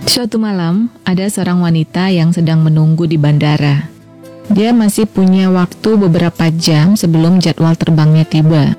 Suatu malam, ada seorang wanita yang sedang menunggu di bandara. Dia masih punya waktu beberapa jam sebelum jadwal terbangnya tiba.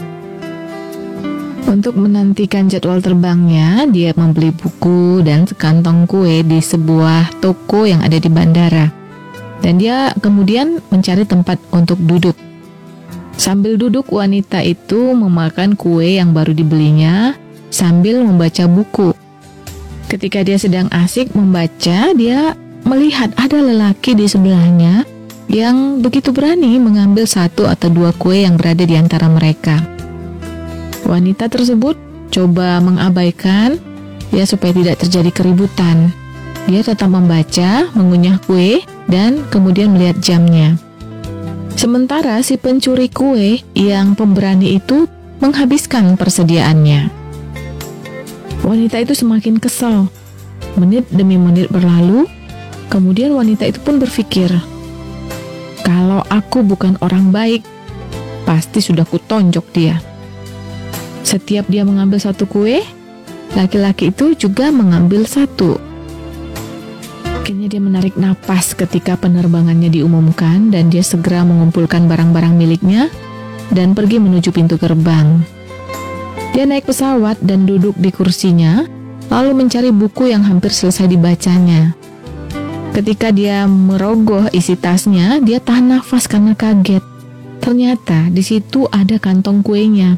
Untuk menantikan jadwal terbangnya, dia membeli buku dan sekantong kue di sebuah toko yang ada di bandara. Dan dia kemudian mencari tempat untuk duduk. Sambil duduk, wanita itu memakan kue yang baru dibelinya sambil membaca buku. Ketika dia sedang asik membaca, dia melihat ada lelaki di sebelahnya yang begitu berani mengambil 1 atau 2 kue yang berada di antara mereka. Wanita tersebut coba mengabaikan ya supaya tidak terjadi keributan. Dia tetap membaca, mengunyah kue, dan kemudian melihat jamnya. Sementara si pencuri kue yang pemberani itu menghabiskan persediaannya. Wanita itu semakin kesal. Menit demi menit berlalu, kemudian wanita itu pun berpikir, kalau aku bukan orang baik, pasti sudah kutonjok dia. Setiap dia mengambil 1 kue, laki-laki itu juga mengambil 1. Akhirnya dia menarik napas ketika penerbangannya diumumkan dan dia segera mengumpulkan barang-barang miliknya dan pergi menuju pintu gerbang. Dia naik pesawat dan duduk di kursinya, lalu mencari buku yang hampir selesai dibacanya. Ketika dia merogoh isi tasnya, dia tahan nafas karena kaget. Ternyata di situ ada kantong kuenya.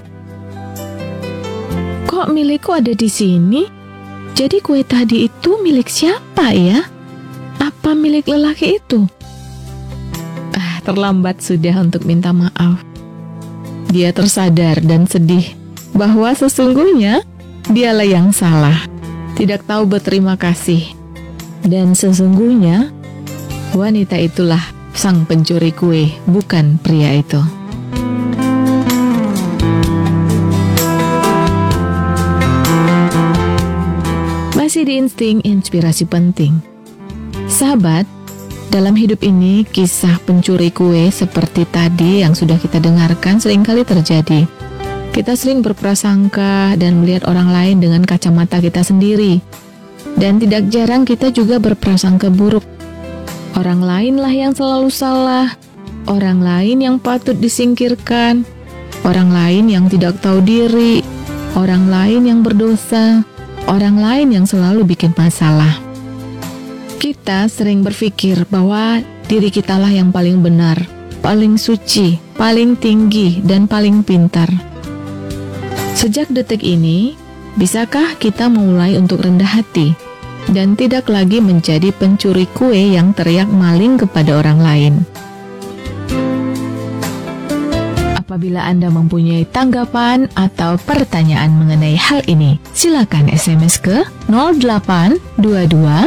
Kok milikku ada di sini? Jadi kue tadi itu milik siapa ya? Apa milik lelaki itu? Terlambat sudah untuk minta maaf. Dia tersadar dan sedih bahwa sesungguhnya dialah yang salah, tidak tahu berterima kasih. Dan sesungguhnya wanita itulah sang pencuri kue, bukan pria itu. Masih di Insting Inspirasi Penting. Sahabat, dalam hidup ini kisah pencuri kue seperti tadi yang sudah kita dengarkan seringkali terjadi. Kita sering berprasangka dan melihat orang lain dengan kacamata kita sendiri. Dan tidak jarang kita juga berprasangka buruk. Orang lainlah yang selalu salah, orang lain yang patut disingkirkan, orang lain yang tidak tahu diri, orang lain yang berdosa, orang lain yang selalu bikin masalah. Kita sering berpikir bahwa diri kitalah yang paling benar, paling suci, paling tinggi, dan paling pintar. Sejak detik ini, bisakah kita memulai untuk rendah hati dan tidak lagi menjadi pencuri kue yang teriak maling kepada orang lain? Apabila Anda mempunyai tanggapan atau pertanyaan mengenai hal ini, silakan SMS ke 0822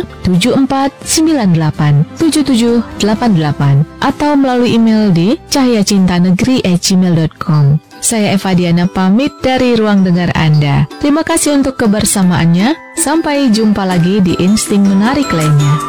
7498 7788 atau melalui email di cahyacintanegeri@gmail.com. Saya Eva Diana pamit dari ruang dengar Anda. Terima kasih untuk kebersamaannya. Sampai jumpa lagi di Insting Menarik lainnya.